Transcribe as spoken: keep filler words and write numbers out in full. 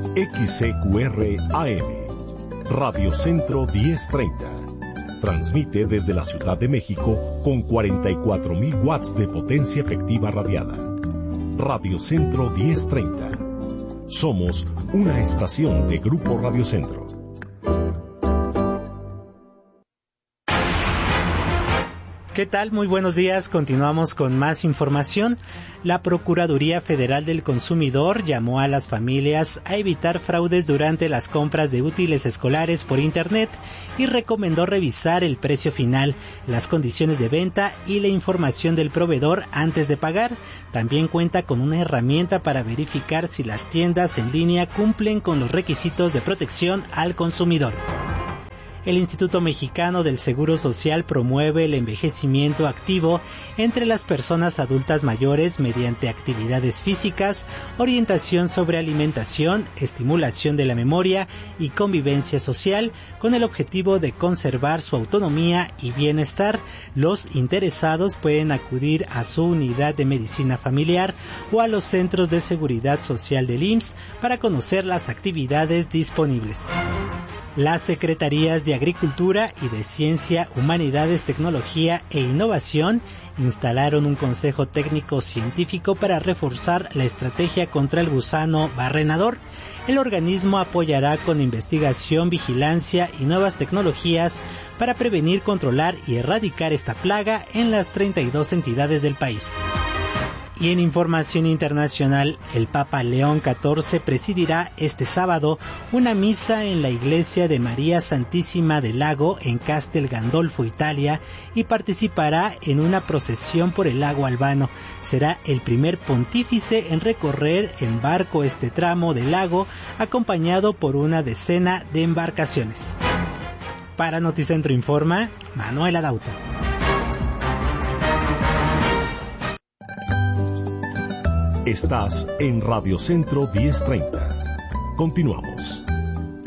X C Q R A M, Radio Centro diez treinta. Transmite desde la Ciudad de México con cuarenta y cuatro mil watts de potencia efectiva radiada. Radio Centro diez treinta. Somos una estación de Grupo Radio Centro. ¿Qué tal? Muy buenos días. Continuamos con más información. La Procuraduría Federal del Consumidor llamó a las familias a evitar fraudes durante las compras de útiles escolares por Internet y recomendó revisar el precio final, las condiciones de venta y la información del proveedor antes de pagar. También cuenta con una herramienta para verificar si las tiendas en línea cumplen con los requisitos de protección al consumidor. El Instituto Mexicano del Seguro Social promueve el envejecimiento activo entre las personas adultas mayores mediante actividades físicas, orientación sobre alimentación, estimulación de la memoria y convivencia social, con el objetivo de conservar su autonomía y bienestar. Los interesados pueden acudir a su unidad de medicina familiar o a los centros de seguridad social del I M S S para conocer las actividades disponibles. Las Secretarías de Agricultura y de Ciencia, Humanidades, Tecnología e Innovación instalaron un consejo técnico científico para reforzar la estrategia contra el gusano barrenador. El organismo apoyará con investigación, vigilancia y nuevas tecnologías para prevenir, controlar y erradicar esta plaga en las treinta y dos entidades del país. Y en información internacional, el Papa León catorce presidirá este sábado una misa en la iglesia de María Santísima del Lago en Castel Gandolfo, Italia, y participará en una procesión por el lago Albano. Será el primer pontífice en recorrer en barco este tramo del lago, acompañado por una decena de embarcaciones. Para Noticentro Informa, Manuel Adauto. Estás en Radio Centro diez treinta. Continuamos.